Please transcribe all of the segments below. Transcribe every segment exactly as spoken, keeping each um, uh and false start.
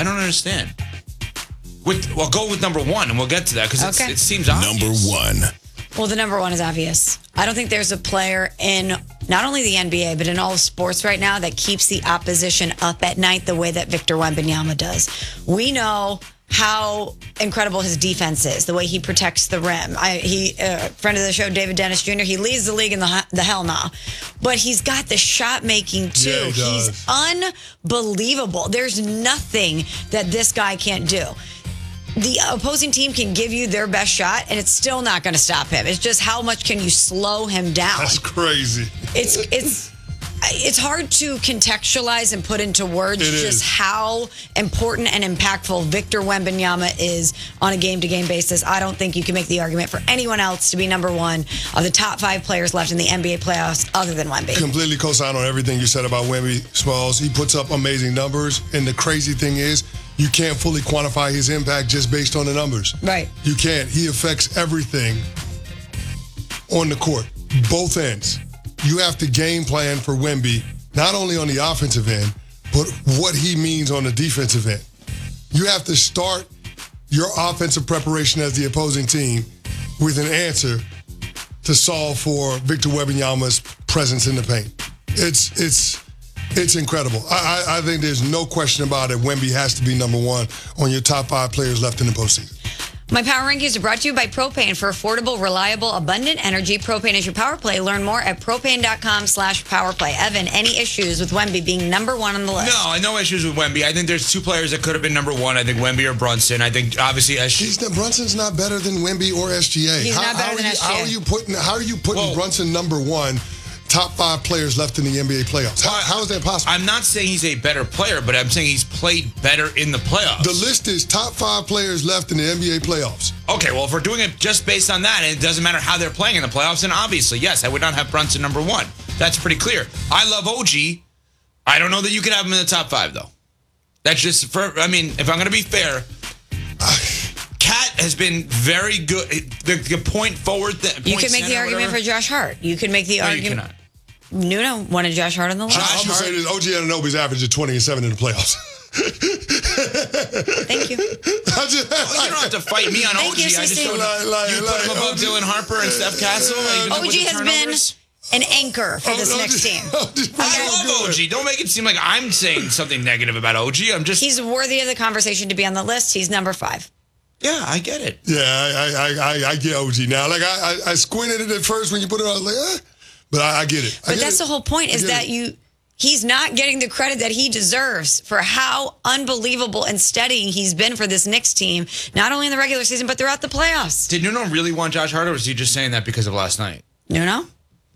I don't understand. With well, go with number one, and we'll get to that because Okay. it seems obvious. Number one. Well, the number one is obvious. I don't think there's a player in not only the N B A, but in all of sports right now that keeps the opposition up at night the way that Victor Wembanyama does. We know how incredible his defense is, the way he protects the rim. I, he, uh, friend of the show, David Dennis Junior, he leads the league in the, the hell now. But he's got the shot making too. Yeah, he does. He's unbelievable. There's nothing that this guy can't do. The opposing team can give you their best shot, and it's still not going to stop him. It's just how much can you slow him down? That's crazy. It's it's it's hard to contextualize and put into words It just is. how important and impactful Victor Wembanyama is on a game-to-game basis. I don't think you can make the argument for anyone else to be number one of the top five players left in the N B A playoffs other than Wemby. Completely co-sign on everything you said about Wemby, Smalls. He puts up amazing numbers, and the crazy thing is, you can't fully quantify his impact just based on the numbers. Right. You can't. He affects everything on the court, both ends. You have to game plan for Wemby, not only on the offensive end, but what he means on the defensive end. You have to start your offensive preparation as the opposing team with an answer to solve for Victor Wembanyama's presence in the paint. It's it's it's incredible. I, I, I think there's no question about it. Wemby has to be number one on your top five players left in the postseason. My Power Rankings are brought to you by Propane. For affordable, reliable, abundant energy, Propane is your power play. Learn more at propane.com slash powerplay. Evan, any issues with Wemby being number one on the list? No, no issues with Wemby. I think there's two players that could have been number one. I think Wemby or Brunson. I think obviously S G A. He's not, Brunson's not better than Wemby or S G A. He's how, not better how than are you, S G A. How are you putting? How are you putting Well- Brunson number one? Top five players left in the N B A playoffs. How, how is that possible? I'm not saying he's a better player, but I'm saying he's played better in the playoffs. The list is top five players left in the N B A playoffs. Okay, well, if we're doing it just based on that, and it doesn't matter how they're playing in the playoffs, then obviously, yes, I would not have Brunson number one. That's pretty clear. I love O G. I don't know that you can have him in the top five, though. That's just, for. I mean, if I'm going to be fair, Cat has been very good. The, the point forward, the You point could make the center, argument whatever. for Josh Hart. You could make the No, you argument. cannot. Nuno wanted Josh Hart on the list. I'm going to say this. O G Anunoby's average is twenty and seven in the playoffs. Thank you. I just, Well, you don't have to fight me on Thank O G. you, I just Sissy. don't. Like- like- you put like him above O G. Dylan Harper and Steph Castle. Even with O G the has turnovers. been an anchor for this O G next team. O G I love O G. Don't make it seem like I'm saying something negative about O G. I'm just. He's worthy of the conversation to be on the list. He's number five. Yeah, I get it. Yeah, I, I, I, I get O G now. Like I, I, I squinted at it first when you put it on. I was like, eh. But I, I get it. I But get that's it. the whole point, I is get that it. you he's not getting the credit that he deserves for how unbelievable and steady he's been for this Knicks team, not only in the regular season, but throughout the playoffs. Did Nuno really want Josh Hart, or was he just saying that because of last night? You know?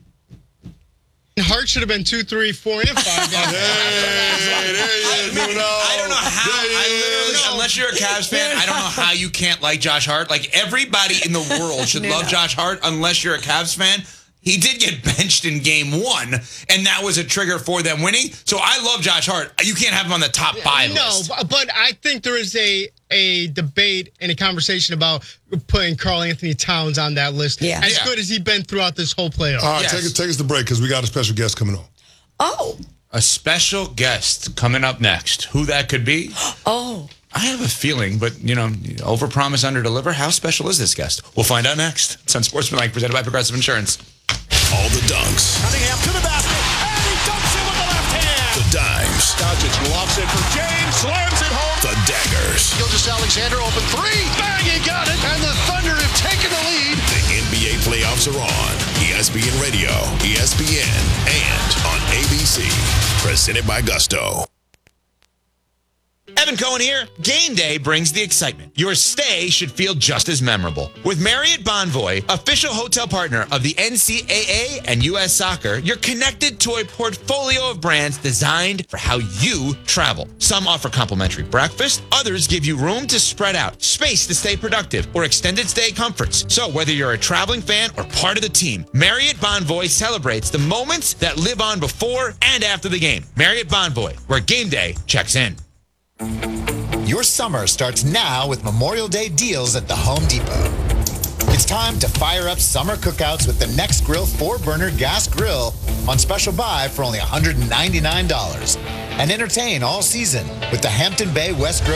Hart should have been two, three, four, and five. Hey, there he is, Nuno. I don't know how. There he I literally, is. unless you're a Cavs fan, I don't know how you can't like Josh Hart. Like, everybody in the world should love Josh Hart, unless you're a Cavs fan. He did get benched in game one, and that was a trigger for them winning. So I love Josh Hart. You can't have him on the top five No, list. but I think there is a a debate and a conversation about putting Karl Anthony Towns on that list. Yeah. As Yeah. good as he's been throughout this whole playoff. All right, Yes. take us take us to break because we got a special guest coming on. Oh. A special guest coming up next. Who that could be? Oh. I have a feeling, but, you know, overpromise, underdeliver. How special is this guest? We'll find out next. It's on Sportsmanlike, presented by Progressive Insurance. All the dunks. Cunningham to the basket, and he dunks it with the left hand. The dimes. Doncic lofts it for James, slams it home. The daggers. Gilgeous Alexander open three, bang, he got it, and the Thunder have taken the lead. The N B A playoffs are on. E S P N Radio, E S P N, and on A B C. Presented by Gusto. Evan Cohen here. Game day brings the excitement. Your stay should feel just as memorable. With Marriott Bonvoy, official hotel partner of the N C A A and U S Soccer, you're connected to a portfolio of brands designed for how you travel. Some offer complimentary breakfast, others give you room to spread out, space to stay productive, or extended stay comforts. So whether you're a traveling fan or part of the team, Marriott Bonvoy celebrates the moments that live on before and after the game. Marriott Bonvoy, where game day checks in. Your summer starts now with Memorial Day deals at the Home Depot. It's time to fire up summer cookouts with the Next Grill four-burner gas grill on special buy for only one hundred ninety-nine dollars. And entertain all season with the Hampton Bay West Grill